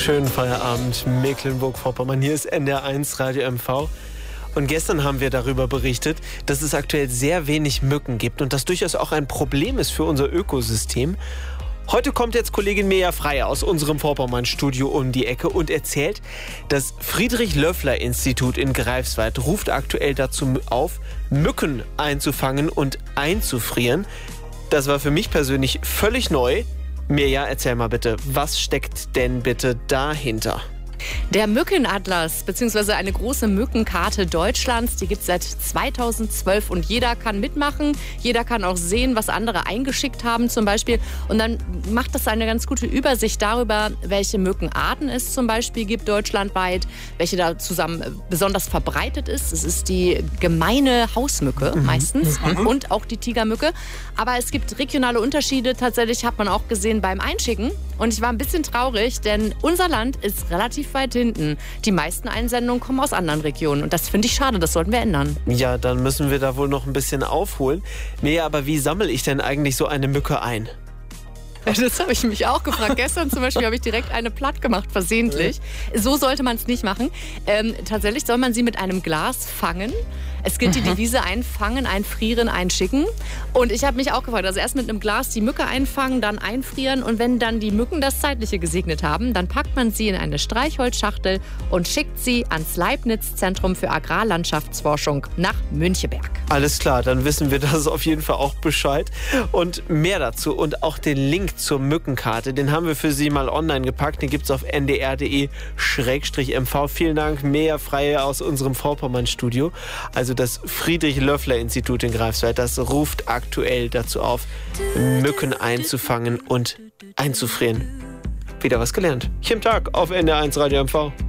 Schönen Feierabend, Mecklenburg-Vorpommern. Hier ist NDR1 Radio MV. Und gestern haben wir darüber berichtet, dass es aktuell sehr wenig Mücken gibt und das durchaus auch ein Problem ist für unser Ökosystem. Heute kommt jetzt Kollegin Mirja Frey aus unserem Vorpommern-Studio um die Ecke und erzählt, das Friedrich-Löffler-Institut in Greifswald ruft aktuell dazu auf, Mücken einzufangen und einzufrieren. Das war für mich persönlich völlig neu. Mirja, erzähl mal bitte, was steckt denn bitte dahinter? Der Mückenatlas, beziehungsweise eine große Mückenkarte Deutschlands, die gibt es seit 2012 und jeder kann mitmachen. Jeder kann auch sehen, was andere eingeschickt haben zum Beispiel. Und dann macht das eine ganz gute Übersicht darüber, welche Mückenarten es zum Beispiel gibt deutschlandweit, welche da zusammen besonders verbreitet ist. Es ist die gemeine Hausmücke meistens und auch die Tigermücke. Aber es gibt regionale Unterschiede. Tatsächlich hat man auch gesehen beim Einschicken. Und ich war ein bisschen traurig, denn unser Land ist relativ weit hinten. Die meisten Einsendungen kommen aus anderen Regionen. Und das finde ich schade, das sollten wir ändern. Ja, dann müssen wir da wohl noch ein bisschen aufholen. Nee, aber wie sammle ich denn eigentlich so eine Mücke ein? Das habe ich mich auch gefragt. Gestern zum Beispiel habe ich direkt eine platt gemacht, versehentlich. So sollte man es nicht machen. Tatsächlich soll man sie mit einem Glas fangen. Es gilt die Devise einfangen, einfrieren, einschicken. Und ich habe mich auch gefragt, also erst mit einem Glas die Mücke einfangen, dann einfrieren. Und wenn dann die Mücken das Zeitliche gesegnet haben, dann packt man sie in eine Streichholzschachtel und schickt sie ans Leibniz-Zentrum für Agrarlandschaftsforschung nach Müncheberg. Alles klar, dann wissen wir das auf jeden Fall auch Bescheid. Und mehr dazu und auch den Link zur Mückenkarte, den haben wir für Sie mal online gepackt. Den gibt es auf ndr.de/mv. Vielen Dank, Mirja Frey aus unserem Vorpommern-Studio. Also das Friedrich-Löffler-Institut in Greifswald, das ruft aktuell dazu auf, Mücken einzufangen und einzufrieren. Wieder was gelernt. Hier im Tag auf NDR1 Radio MV.